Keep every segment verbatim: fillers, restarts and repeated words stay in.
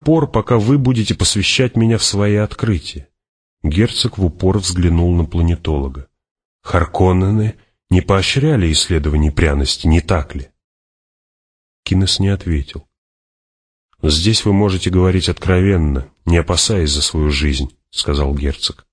пор, пока вы будете посвящать меня в свои открытия». Герцог в упор взглянул на планетолога. «Харконнены не поощряли исследований пряности, не так ли?» Кинес не ответил. «Здесь вы можете говорить откровенно, не опасаясь за свою жизнь», — сказал герцог.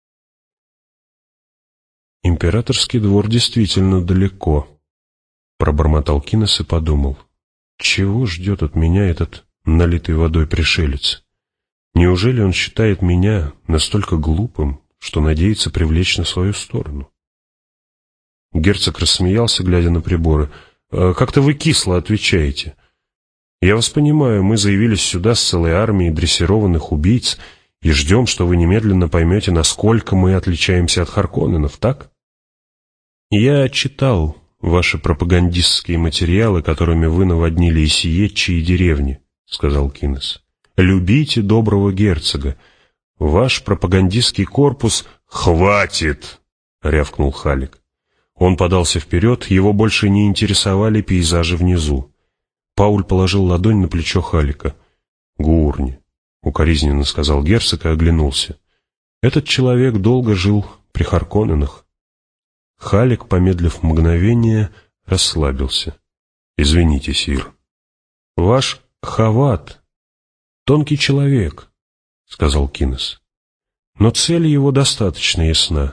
«Императорский двор действительно далеко», — пробормотал Кинес и подумал. «Чего ждет от меня этот налитый водой пришелец? Неужели он считает меня настолько глупым, что надеется привлечь на свою сторону?» Герцог рассмеялся, глядя на приборы. «Как-то вы кисло отвечаете. Я вас понимаю, мы заявились сюда с целой армией дрессированных убийц и ждем, что вы немедленно поймете, насколько мы отличаемся от Харконненов, так? Я читал ваши пропагандистские материалы, которыми вы наводнили и Сиетчи, и деревни», — сказал Кинес. «Любите доброго герцога. Ваш пропагандистский корпус...» «Хватит!» — рявкнул Халлек. Он подался вперед, его больше не интересовали пейзажи внизу. Пауль положил ладонь на плечо Халлека. «Гурни», — укоризненно сказал герцог и оглянулся. «Этот человек долго жил при Харконненах». Халлек, помедлив мгновение, расслабился. «Извините, сир». «Ваш Хават — тонкий человек», — сказал Кинес. «Но цель его достаточно ясна».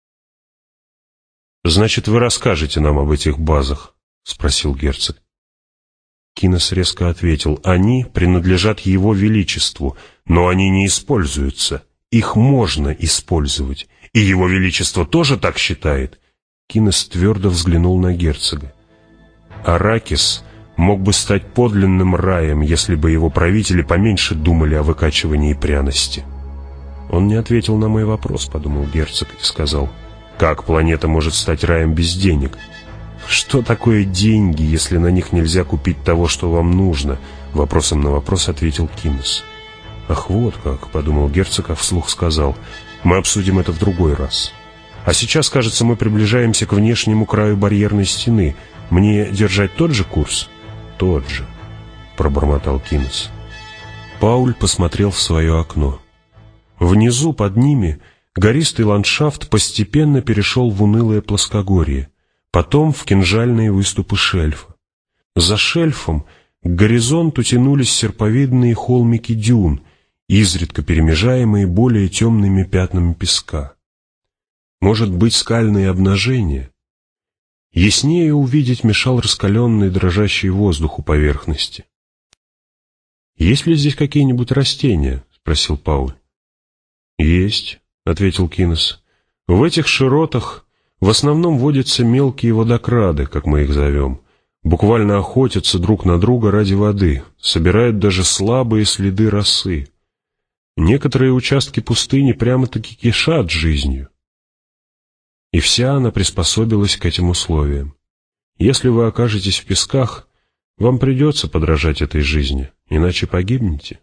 «Значит, вы расскажете нам об этих базах?» — спросил герцог. Кинес резко ответил: «Они принадлежат его величеству, но они не используются. Их можно использовать. И его величество тоже так считает?» Кинес твердо взглянул на герцога. «Аракис мог бы стать подлинным раем, если бы его правители поменьше думали о выкачивании пряности». «Он не ответил на мой вопрос», — подумал герцог и сказал: «Как планета может стать раем без денег?» «Что такое деньги, если на них нельзя купить того, что вам нужно?» Вопросом на вопрос ответил Кинес. «Ах, вот как», — подумал герцог, а вслух сказал: «Мы обсудим это в другой раз. А сейчас, кажется, мы приближаемся к внешнему краю барьерной стены. Мне держать тот же курс?» «Тот же», — пробормотал Кинес. Пауль посмотрел в свое окно. Внизу, под ними, гористый ландшафт постепенно перешел в унылое плоскогорье, потом в кинжальные выступы шельфа. За шельфом к горизонту тянулись серповидные холмики дюн, изредка перемежаемые более темными пятнами песка. Может быть, скальные обнажения? Яснее увидеть мешал раскаленный дрожащий воздух у поверхности. «Есть ли здесь какие-нибудь растения?» — спросил Пауль. «Есть», — ответил Кинес. «В этих широтах в основном водятся мелкие водокрады, как мы их зовем. Буквально охотятся друг на друга ради воды, собирают даже слабые следы росы. Некоторые участки пустыни прямо-таки кишат жизнью. И вся она приспособилась к этим условиям. Если вы окажетесь в песках, вам придется подражать этой жизни, иначе погибнете».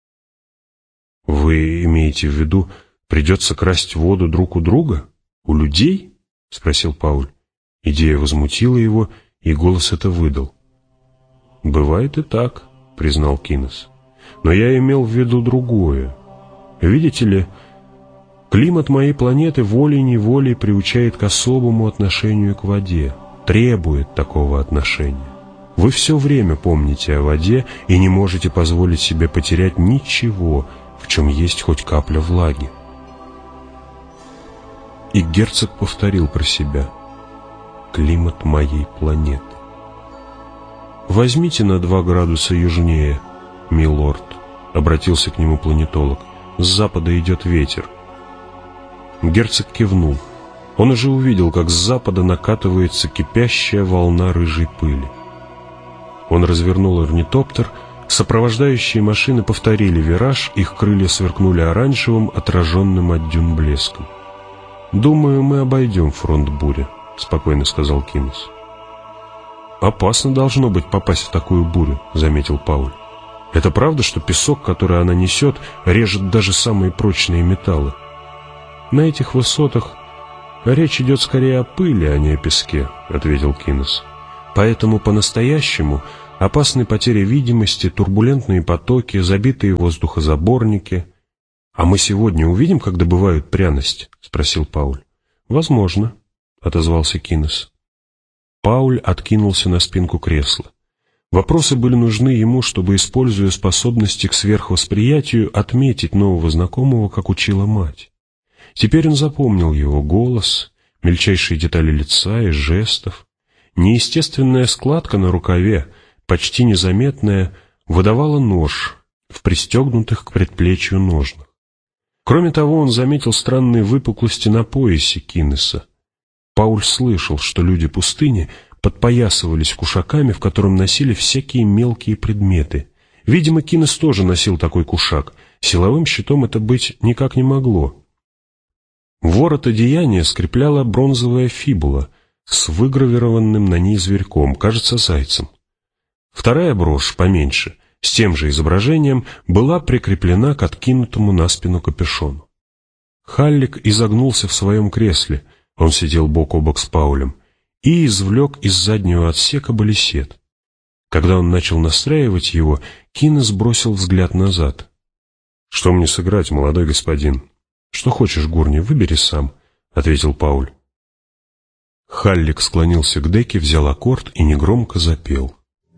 «Вы имеете в виду, придется красть воду друг у друга? У людей?» — спросил Пауль. Идея возмутила его, и голос это выдал. «Бывает и так», — признал Кинес. «Но я имел в виду другое. Видите ли, климат моей планеты волей-неволей приучает к особому отношению к воде, требует такого отношения. Вы все время помните о воде и не можете позволить себе потерять ничего, в чем есть хоть капля влаги». И герцог повторил про себя: «Климат моей планеты». «Возьмите на два градуса южнее, милорд», — обратился к нему планетолог. «С запада идет ветер». Герцог кивнул. Он уже увидел, как с запада накатывается кипящая волна рыжей пыли. Он развернул орнитоптер, сопровождающие машины повторили вираж, их крылья сверкнули оранжевым, отраженным от дюн блеском. «Думаю, мы обойдем фронт бури», — спокойно сказал Кинес. «Опасно должно быть попасть в такую бурю», — заметил Пауль. «Это правда, что песок, который она несет, режет даже самые прочные металлы?» «На этих высотах речь идет скорее о пыли, а не о песке», — ответил Кинес. «Поэтому по-настоящему опасной потере видимости, турбулентные потоки, забитые воздухозаборники. «А мы сегодня увидим, как добывают пряность?» — спросил Пауль. «Возможно», — отозвался Кинес. Пауль откинулся на спинку кресла. Вопросы были нужны ему, чтобы, используя способности к сверхвосприятию, отметить нового знакомого, как учила мать. Теперь он запомнил его голос, мельчайшие детали лица и жестов. Неестественная складка на рукаве, почти незаметная, выдавала нож в пристегнутых к предплечью ножнах. Кроме того, он заметил странные выпуклости на поясе Кинеса. Пауль слышал, что люди пустыни подпоясывались кушаками, в котором носили всякие мелкие предметы. Видимо, Кинес тоже носил такой кушак. Силовым щитом это быть никак не могло. Ворот одеяния скрепляла бронзовая фибула с выгравированным на ней зверьком, кажется, зайцем. Вторая брошь, поменьше, с тем же изображением, была прикреплена к откинутому на спину капюшону. Халлик изогнулся в своем кресле, он сидел бок о бок с Паулем, и извлек из заднего отсека балисет. Когда он начал настраивать его, Кинес бросил взгляд назад. «Что мне сыграть, молодой господин?» «Что хочешь, Гурни, выбери сам», — ответил Пауль. Халлик склонился к деке, взял аккорд и негромко запел.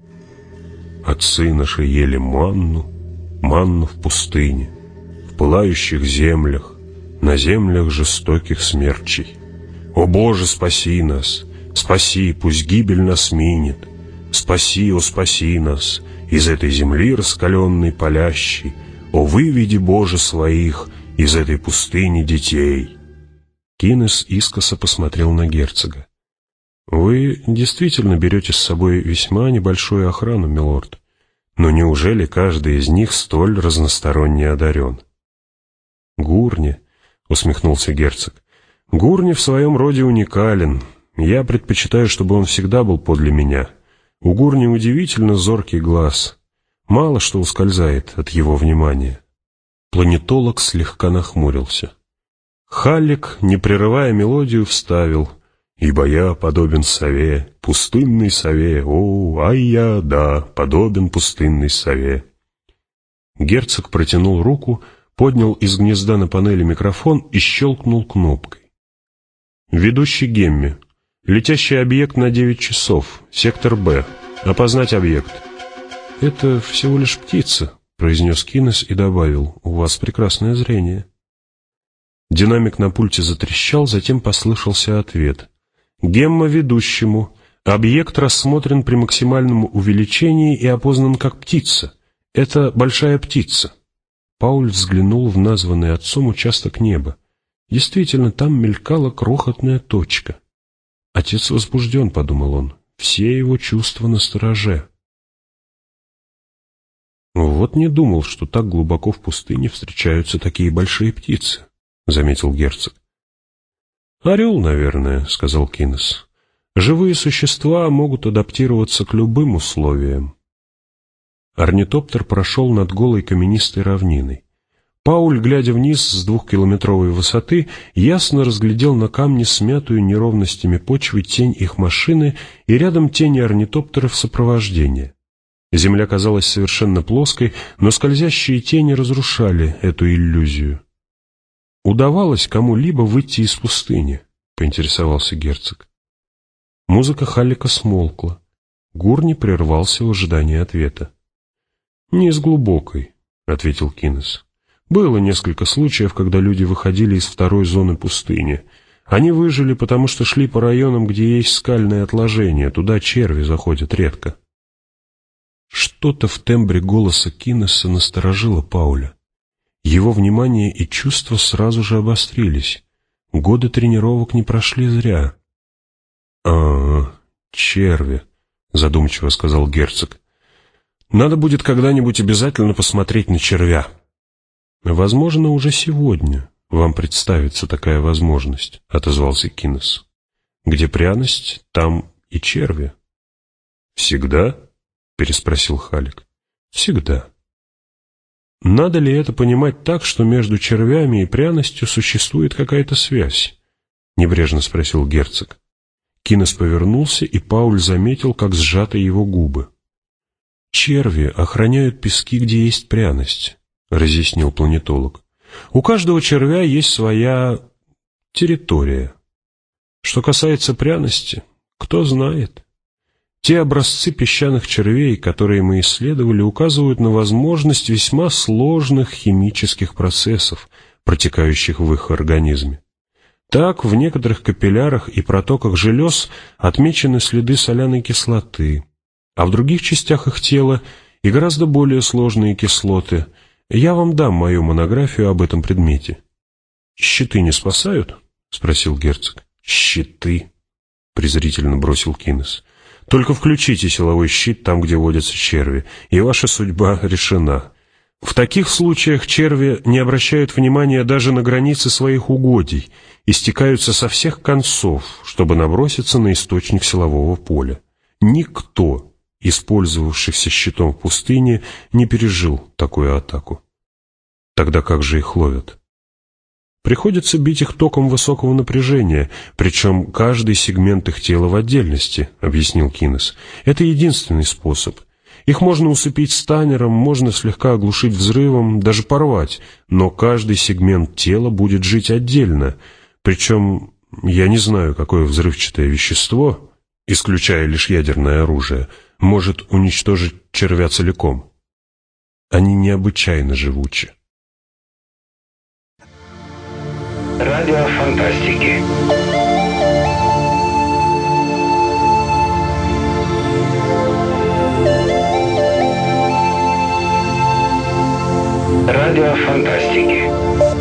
«Отцы наши ели манну, манну в пустыне, в пылающих землях, на землях жестоких смерчей. О Боже, спаси нас, спаси, пусть гибель нас минет, спаси, о спаси нас из этой земли раскаленной палящей, о выведи, Боже, своих из этой пустыни детей». Кинес искоса посмотрел на герцога. «Вы действительно берете с собой весьма небольшую охрану, милорд, но неужели каждый из них столь разносторонне одарен?» «Гурни», — усмехнулся герцог, — «Гурни в своем роде уникален. Я предпочитаю, чтобы он всегда был подле меня. У Гурни удивительно зоркий глаз. Мало что ускользает от его внимания». Планетолог слегка нахмурился. Халлик, не прерывая мелодию, вставил: «Ибо я подобен сове, пустынной сове, о, ай я, да, подобен пустынной сове». Герцог протянул руку, поднял из гнезда на панели микрофон и щелкнул кнопкой. «Ведущий Гемми. Летящий объект на девять часов. Сектор Б. Опознать объект». «Это всего лишь птица», — произнес Кинес и добавил: «У вас прекрасное зрение». Динамик на пульте затрещал, затем послышался ответ. «Гемма ведущему. Объект рассмотрен при максимальном увеличении и опознан как птица. Это большая птица». Пауль взглянул в названный отцом участок неба. Действительно, там мелькала крохотная точка. «Отец возбужден», — подумал он, — «все его чувства настороже». «Вот не думал, что так глубоко в пустыне встречаются такие большие птицы», — заметил герцог. «Орел, наверное», — сказал Кинес. «Живые существа могут адаптироваться к любым условиям». Орнитоптер прошел над голой каменистой равниной. Пауль, глядя вниз с двухкилометровой высоты, ясно разглядел на камне смятую неровностями почвы тень их машины и рядом тени орнитоптеров сопровождения. Земля казалась совершенно плоской, но скользящие тени разрушали эту иллюзию. «Удавалось кому-либо выйти из пустыни?» — поинтересовался герцог. Музыка Халлика смолкла. Гурни прервался в ожидании ответа. «Не из глубокой», — ответил Кинес. «Было несколько случаев, когда люди выходили из второй зоны пустыни. Они выжили, потому что шли по районам, где есть скальные отложения, туда черви заходят редко». Что-то в тембре голоса Кинеса насторожило Пауля. Его внимание и чувства сразу же обострились. Годы тренировок не прошли зря. «А, черви», — задумчиво сказал герцог. «Надо будет когда-нибудь обязательно посмотреть на червя». «Возможно, уже сегодня вам представится такая возможность», — отозвался Кинес. «Где пряность, там и черви». «Всегда?» — переспросил Халлик. «Всегда». «Надо ли это понимать так, что между червями и пряностью существует какая-то связь?» — небрежно спросил герцог. Кинес повернулся, и Пауль заметил, как сжаты его губы. «Черви охраняют пески, где есть пряность», — разъяснил планетолог. «У каждого червя есть своя территория. Что касается пряности, кто знает. Те образцы песчаных червей, которые мы исследовали, указывают на возможность весьма сложных химических процессов, протекающих в их организме. Так, в некоторых капиллярах и протоках желез отмечены следы соляной кислоты, а в других частях их тела и гораздо более сложные кислоты. Я вам дам мою монографию об этом предмете». «Щиты не спасают?» — спросил герцог. «Щиты», — презрительно бросил Кинес. «Только включите силовой щит там, где водятся черви, и ваша судьба решена. В таких случаях черви не обращают внимания даже на границы своих угодий и стекаются со всех концов, чтобы наброситься на источник силового поля. Никто, использовавшийся щитом в пустыне, не пережил такую атаку. Тогда как же их ловят? Приходится бить их током высокого напряжения, причем каждый сегмент их тела в отдельности», — объяснил Кинес. «Это единственный способ. Их можно усыпить станером, можно слегка оглушить взрывом, даже порвать, но каждый сегмент тела будет жить отдельно. Причем я не знаю, какое взрывчатое вещество, исключая лишь ядерное оружие, может уничтожить червя целиком. Они необычайно живучи». Радио фантастики. Радио фантастики.